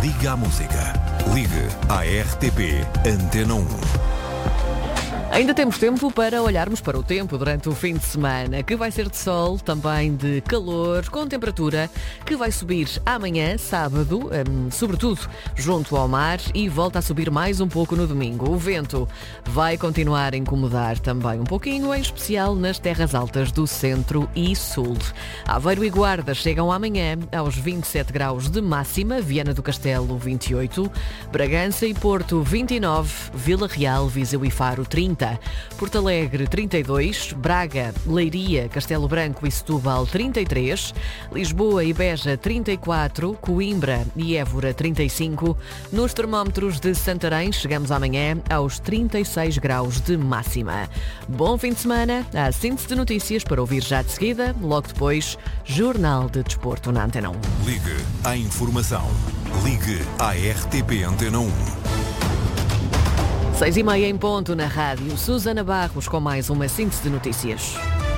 Ligue à música. Ligue à RTP Antena 1. Ainda temos tempo para olharmos para o tempo durante o fim de semana, que vai ser de sol, também de calor, com temperatura que vai subir amanhã, sábado, sobretudo junto ao mar, e volta a subir mais um pouco no domingo. O vento vai continuar a incomodar também um pouquinho, em especial nas terras altas do centro e sul. Aveiro e Guarda chegam amanhã aos 27 graus de máxima, Viana do Castelo 28, Bragança e Porto 29, Vila Real, Viseu e Faro 30. Porto Alegre 32, Braga, Leiria, Castelo Branco e Setúbal 33, Lisboa e Beja 34, Coimbra e Évora 35. Nos termómetros de Santarém chegamos amanhã aos 36 graus de máxima. Bom fim de semana, a síntese de notícias para ouvir já de seguida, logo depois, Jornal de Desporto na Antena 1. Ligue à informação. Ligue à RTP Antena 1. 6h30 em ponto na rádio. Susana Barros com mais uma síntese de notícias.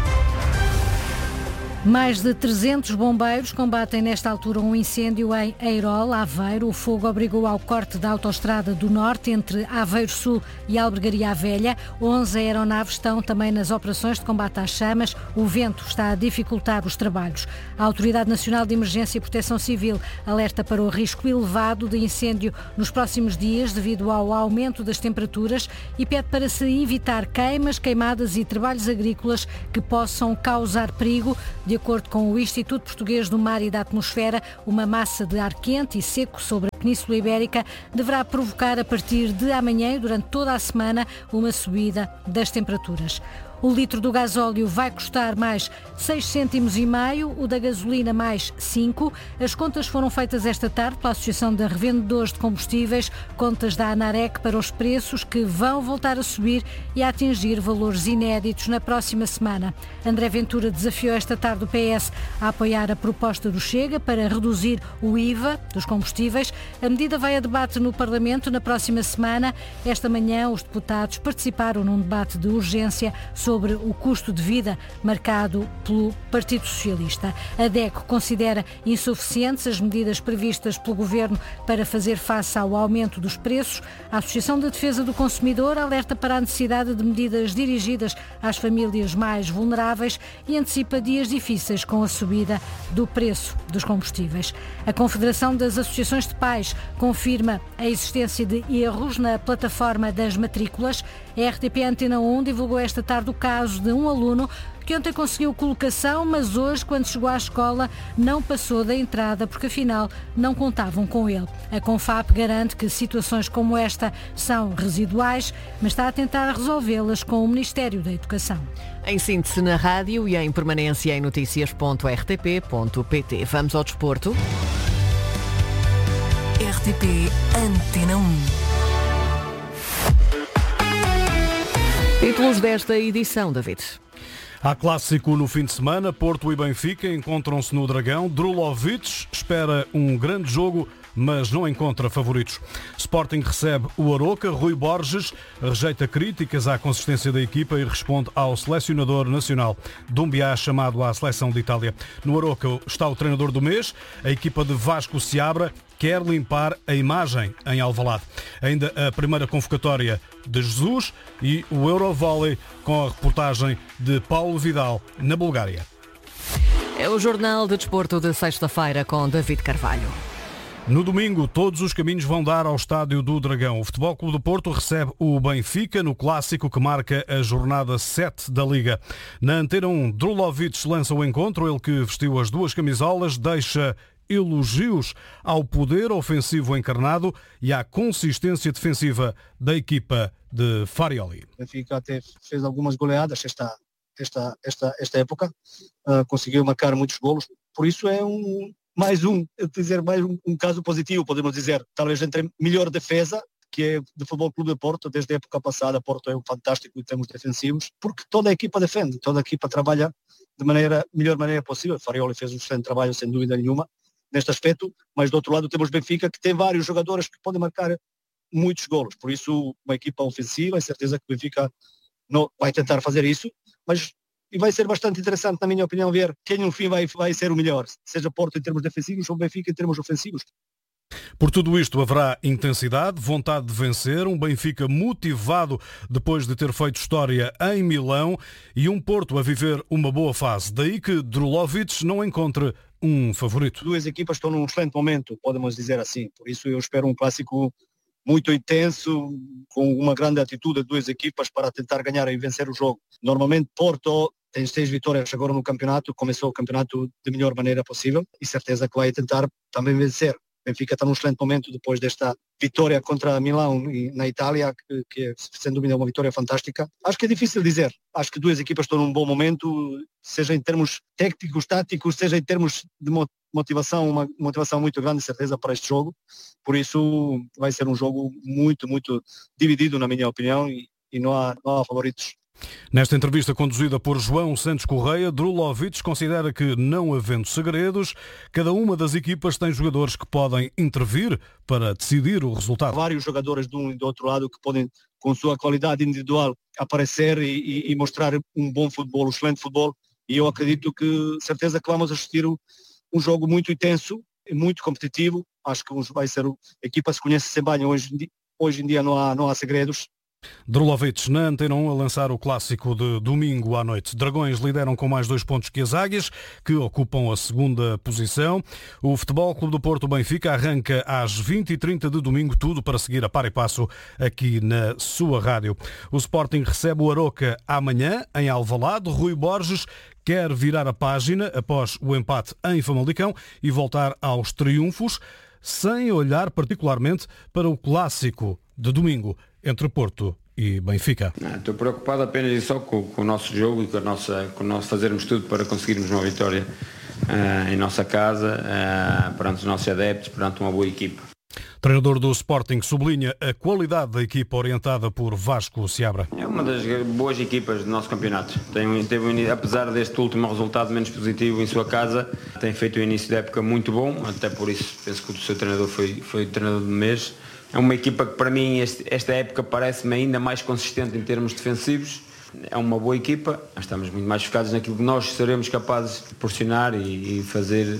Mais de 300 bombeiros combatem nesta altura um incêndio em Eirol, Aveiro. O fogo obrigou ao corte da autoestrada do Norte entre Aveiro Sul e Albergaria Velha. 11 aeronaves estão também nas operações de combate às chamas. O vento está a dificultar os trabalhos. A Autoridade Nacional de Emergência e Proteção Civil alerta para o risco elevado de incêndio nos próximos dias devido ao aumento das temperaturas e pede para se evitar queimas, queimadas e trabalhos agrícolas que possam causar perigo. De acordo com o Instituto Português do Mar e da Atmosfera, uma massa de ar quente e seco sobre a Península Ibérica deverá provocar a partir de amanhã e durante toda a semana uma subida das temperaturas. O litro do gasóleo vai custar mais 6,5 cêntimos, o da gasolina mais 5. As contas foram feitas esta tarde pela Associação de Revendedores de Combustíveis, contas da ANAREC para os preços que vão voltar a subir e a atingir valores inéditos na próxima semana. André Ventura desafiou esta tarde o PS a apoiar a proposta do Chega para reduzir o IVA dos combustíveis. A medida vai a debate no Parlamento na próxima semana. Esta manhã os deputados participaram num debate de urgência sobre o custo de vida marcado pelo Partido Socialista. A DECO considera insuficientes as medidas previstas pelo Governo para fazer face ao aumento dos preços. A Associação de Defesa do Consumidor alerta para a necessidade de medidas dirigidas às famílias mais vulneráveis e antecipa dias difíceis com a subida do preço dos combustíveis. A Confederação das Associações de Pais confirma a existência de erros na plataforma das matrículas. A RTP Antena 1 divulgou esta tarde o caso de um aluno que ontem conseguiu colocação, mas hoje, quando chegou à escola, não passou da entrada porque, afinal, não contavam com ele. A Confap garante que situações como esta são residuais, mas está a tentar resolvê-las com o Ministério da Educação. Em síntese na rádio e em permanência em noticias.rtp.pt. Vamos ao desporto. RTP Antena 1. Títulos desta edição, David. Há clássico no fim de semana. Porto e Benfica encontram-se no Dragão. Drulovic espera um grande jogo, mas não encontra favoritos. Sporting recebe o Aroca. Rui Borges rejeita críticas à consistência da equipa e responde ao selecionador nacional. Dumbiá chamado à seleção de Itália. No Aroca está o treinador do mês. A equipa de Vasco Seabra quer limpar a imagem em Alvalade. Ainda a primeira convocatória de Jesus e o Eurovolley com a reportagem de Paulo Vidal na Bulgária. É o Jornal de Desporto de sexta-feira com David Carvalho. No domingo, todos os caminhos vão dar ao Estádio do Dragão. O Futebol Clube do Porto recebe o Benfica no clássico que marca a jornada 7 da Liga. Na Antena 1, Drulovic lança o encontro, ele que vestiu as duas camisolas, deixa elogios ao poder ofensivo encarnado e à consistência defensiva da equipa de Farioli. O Benfica até fez algumas goleadas esta época, conseguiu marcar muitos golos, por isso é mais um caso positivo, podemos dizer, talvez entre melhor defesa, que é do Futebol Clube de Porto, desde a época passada. Porto é fantástico em termos defensivos, porque toda a equipa defende, toda a equipa trabalha de melhor maneira possível. Farioli fez um excelente trabalho, sem dúvida nenhuma, neste aspecto, mas do outro lado temos Benfica, que tem vários jogadores que podem marcar muitos golos, por isso uma equipa ofensiva, é certeza que o Benfica não vai tentar fazer isso, mas e vai ser bastante interessante, na minha opinião, ver quem no fim vai ser o melhor, seja Porto em termos defensivos ou Benfica em termos ofensivos. Por tudo isto haverá intensidade, vontade de vencer, um Benfica motivado depois de ter feito história em Milão e um Porto a viver uma boa fase. Daí que Drulovic não encontre um favorito. Duas equipas estão num excelente momento, podemos dizer assim. Por isso eu espero um clássico muito intenso, com uma grande atitude de duas equipas para tentar ganhar e vencer o jogo. Normalmente Porto tem 6 vitórias agora no campeonato, começou o campeonato da melhor maneira possível e certeza que vai tentar também vencer. Benfica está num excelente momento depois desta vitória contra Milão na Itália, que sem dúvida é uma vitória fantástica. Acho que é difícil dizer. Acho que duas equipas estão num bom momento, seja em termos técnicos, táticos, seja em termos de motivação, uma motivação muito grande, certeza, para este jogo. Por isso vai ser um jogo muito, muito dividido, na minha opinião, e não há favoritos. Nesta entrevista conduzida por João Santos Correia, Drulovic considera que, não havendo segredos, cada uma das equipas tem jogadores que podem intervir para decidir o resultado. Vários jogadores de um e do outro lado que podem, com sua qualidade individual, aparecer e mostrar um bom futebol, um excelente futebol, e eu acredito que, certeza que vamos assistir um jogo muito intenso, muito competitivo. Acho que vai ser, a equipa se conhece bem, hoje em dia não há segredos. Drulovic na Antena 1 a lançar o clássico de domingo à noite. Dragões lideram com mais 2 pontos que as Águias, que ocupam a segunda posição. O Futebol Clube do Porto Benfica arranca às 20h30 de domingo, tudo para seguir a par e passo aqui na sua rádio. O Sporting recebe o Aroca amanhã em Alvalade. Rui Borges quer virar a página após o empate em Famalicão e voltar aos triunfos, sem olhar particularmente para o clássico de domingo entre Porto e Benfica. Estou preocupado apenas e só com o nosso jogo e com nós fazermos tudo para conseguirmos uma vitória em nossa casa, perante os nossos adeptos, perante uma boa equipa. Treinador do Sporting sublinha a qualidade da equipa orientada por Vasco Seabra. É uma das boas equipas do nosso campeonato. Apesar deste último resultado menos positivo em sua casa, tem feito o início da época muito bom, até por isso penso que o seu treinador foi o treinador do mês. É uma equipa que para mim esta época parece-me ainda mais consistente em termos defensivos. É uma boa equipa, nós estamos muito mais focados naquilo que nós seremos capazes de proporcionar e fazer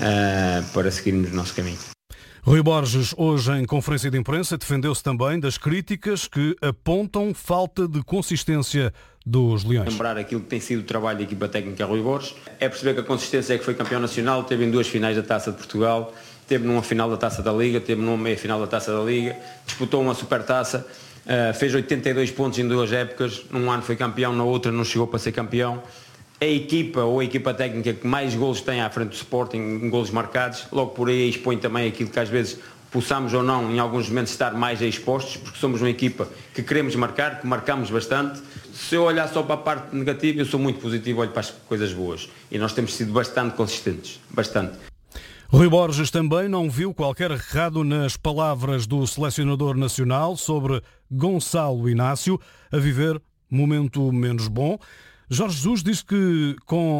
para seguirmos o nosso caminho. Rui Borges, hoje em conferência de imprensa, defendeu-se também das críticas que apontam falta de consistência dos Leões. Lembrar aquilo que tem sido o trabalho da equipa técnica Rui Borges, é perceber que a consistência é que foi campeão nacional, teve em 2 finais da Taça de Portugal, teve numa final da Taça da Liga, teve numa meia-final da Taça da Liga, disputou uma supertaça, fez 82 pontos em 2 épocas, num ano foi campeão, na outra não chegou para ser campeão. A equipa ou a equipa técnica que mais golos tem à frente do Sporting, em golos marcados, logo por aí expõe também aquilo que às vezes possamos ou não, em alguns momentos, estar mais expostos, porque somos uma equipa que queremos marcar, que marcamos bastante. Se eu olhar só para a parte negativa, eu sou muito positivo, olho para as coisas boas. E nós temos sido bastante consistentes, bastante. Rui Borges também não viu qualquer errado nas palavras do selecionador nacional sobre Gonçalo Inácio a viver momento menos bom. Jorge Jesus diz que com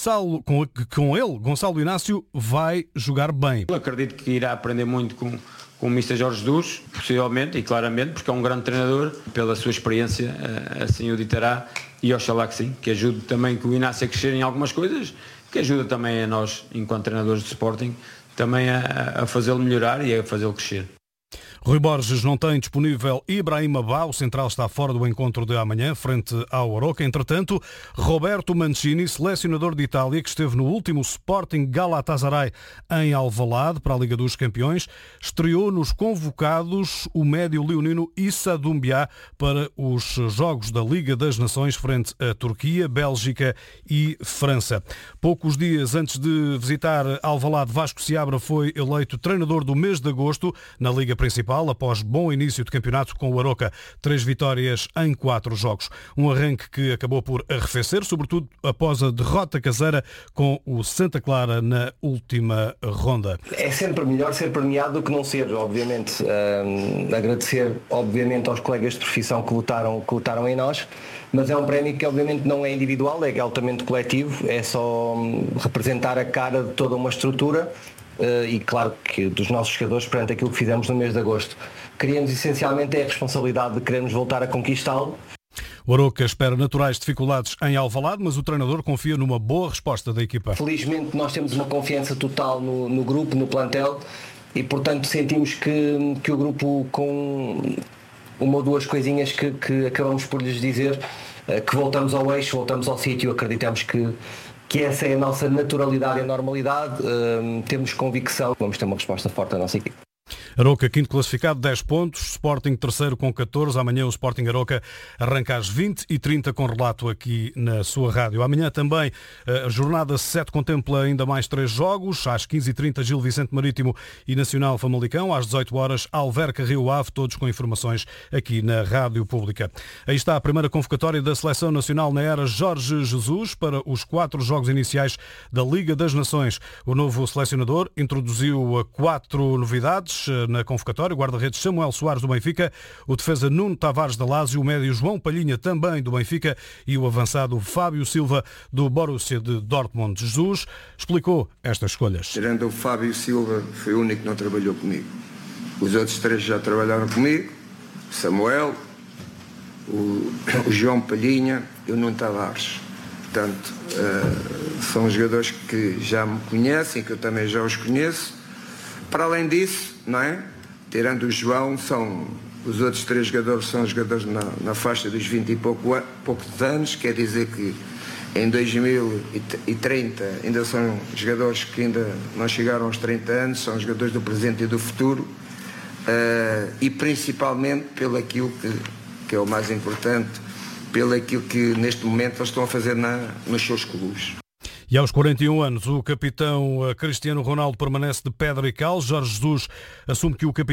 ele, Gonçalo Inácio vai jogar bem. Eu acredito que irá aprender muito com o Mr. Jorge Jesus, possivelmente e claramente, porque é um grande treinador, pela sua experiência, assim o ditará, e oxalá que sim, que ajude também que o Inácio a crescer em algumas coisas, que ajuda também a nós, enquanto treinadores de Sporting, também a fazê-lo melhorar e a fazê-lo crescer. Rui Borges não tem disponível Ibrahim Abá, o central está fora do encontro de amanhã, frente ao Aroca. Entretanto, Roberto Mancini, selecionador de Itália, que esteve no último Sporting Galatasaray em Alvalade para a Liga dos Campeões, estreou nos convocados o médio leonino Issa Doumbia para os Jogos da Liga das Nações frente a Turquia, Bélgica e França. Poucos dias antes de visitar Alvalade, Vasco Seabra foi eleito treinador do mês de agosto na Liga Principal, após bom início de campeonato com o Aroca. 3 vitórias em 4 jogos. Um arranque que acabou por arrefecer, sobretudo após a derrota caseira com o Santa Clara na última ronda. É sempre melhor ser premiado do que não ser, obviamente. Agradecer, obviamente, aos colegas de profissão que lutaram em nós, mas é um prémio que obviamente não é individual, é altamente coletivo, é só representar a cara de toda uma estrutura. E claro que dos nossos jogadores perante aquilo que fizemos no mês de agosto. Queríamos essencialmente a responsabilidade de querermos voltar a conquistá-lo. O Aroca espera naturais dificuldades em Alvalade, mas o treinador confia numa boa resposta da equipa. Felizmente nós temos uma confiança total no grupo, no plantel, e portanto sentimos que o grupo, com uma ou duas coisinhas que acabamos por lhes dizer, que voltamos ao eixo, voltamos ao sítio, acreditamos que essa é a nossa naturalidade e a normalidade, temos convicção que vamos ter uma resposta forte da nossa equipe. Aroca, quinto classificado, 10 pontos. Sporting, terceiro com 14. Amanhã o Sporting Aroca arranca às 20h30 com relato aqui na sua rádio. Amanhã também a jornada 7 contempla ainda mais 3 jogos. Às 15h30, Gil Vicente Marítimo e Nacional Famalicão. Às 18h, Alverca Rio Ave, todos com informações aqui na Rádio Pública. Aí está a primeira convocatória da Seleção Nacional na era Jorge Jesus para os 4 jogos iniciais da Liga das Nações. O novo selecionador introduziu 4 novidades na convocatória: o guarda-redes Samuel Soares do Benfica, o defesa Nuno Tavares da Lazio, o médio João Palhinha também do Benfica e o avançado Fábio Silva do Borussia de Dortmund. Jesus explicou estas escolhas. Tirando o Fábio Silva, foi o único que não trabalhou comigo. Os outros 3 já trabalharam comigo: o Samuel, o João Palhinha e o Nuno Tavares. Portanto, são jogadores que já me conhecem, que eu também já os conheço. Para além disso, não é? Tirando o João, os outros 3 jogadores são jogadores na faixa dos 20 e poucos anos, quer dizer que em 2030 ainda são jogadores que ainda não chegaram aos 30 anos, são jogadores do presente e do futuro, e principalmente pelo aquilo que é o mais importante, pelo aquilo que neste momento eles estão a fazer nos seus clubes. E aos 41 anos, o capitão Cristiano Ronaldo permanece de pedra e cal. Jorge Jesus assume que o capitão